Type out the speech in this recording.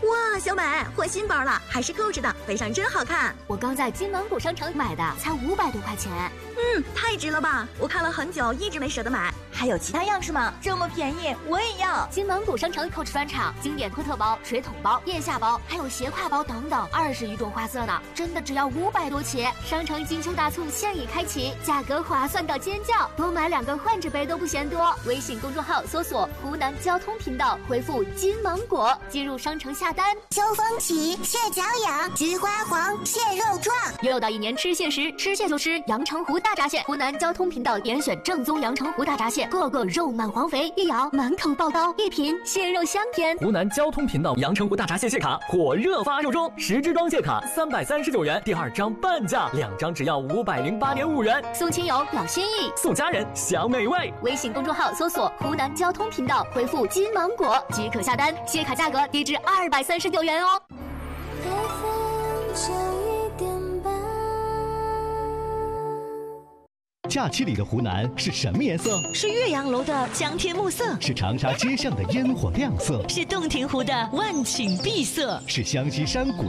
哇，小美换新包了，还是购置的，背上真好看。 我刚在金芒果商城买的，才500多块钱。 太值了吧！我看了很久，一直没舍得买。 还有其他样式吗？这么便宜，我也要！ 金芒果商城Coach专场经典托特包、水桶包、腋下包，还有斜挎包等等，20余种花色呢，真的只要500多起。商城金秋大促现已开启，价格划算到尖叫，多买2个换着背都不嫌多。微信公众号搜索“湖南交通频道”，回复“金芒果”进入商城下单。 秋风起，蟹脚痒，菊花黄，蟹肉壮。 又到1年吃蟹时，吃蟹就吃阳澄湖大闸蟹。湖南交通频道严选正宗阳澄湖大闸蟹，个个肉满黄肥，一咬满口爆刀，一品蟹肉香甜。 湖南交通频道阳澄湖大闸蟹蟹卡火热发售中，10支装蟹卡339元，第2张半价，2张只要508.5元。 送亲友表心意， 送家人享美味。 微信公众号搜索湖南交通频道，回复金芒果即可下单，蟹卡价格低至239元哦。 假期里的湖南是什么颜色？ 是岳阳楼的江天暮色， 是长沙街上的烟火亮色， 是洞庭湖的万顷碧色， 是湘西山谷